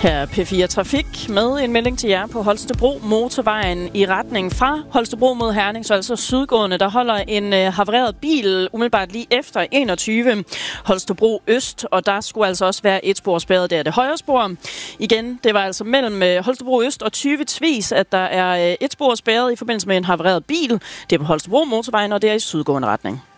Her er P4 Trafik med en melding til jer på Holstebro motorvejen i retning fra Holstebro mod Herning, så altså sydgående. Der holder en havareret bil umiddelbart lige efter 21 Holstebro Øst, og der skulle altså også være et spor spærret. Det er det højre spor. Igen, det var altså mellem Holstebro Øst og 20 Tvis, at der er et spor spærret i forbindelse med en havareret bil. Det er på Holstebro motorvejen, og det er i sydgående retning.